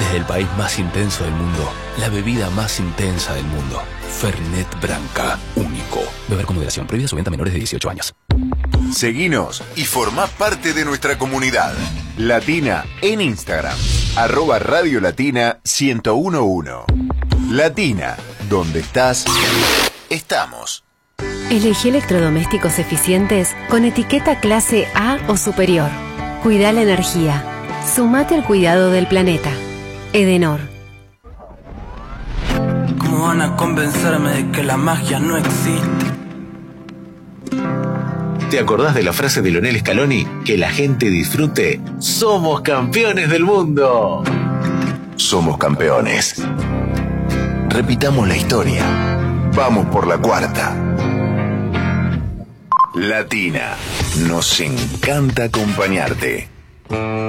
Desde el país más intenso del mundo, la bebida más intensa del mundo. Fernet Branca, único. Beber con moderación. Prohibida su venta a menores de 18 años. Seguinos y formá parte de nuestra comunidad. Latina en Instagram. @Radio Latina 1011. Latina, donde estás, estamos. Elegí electrodomésticos eficientes con etiqueta clase A o superior. Cuida la energía. Sumate al cuidado del planeta. Edenor. ¿Cómo van a convencerme de que la magia no existe? ¿Te acordás de la frase de Lionel Scaloni? Que la gente disfrute. ¡Somos campeones del mundo! Somos campeones. Repitamos la historia. Vamos por la cuarta. Latina. Nos encanta acompañarte.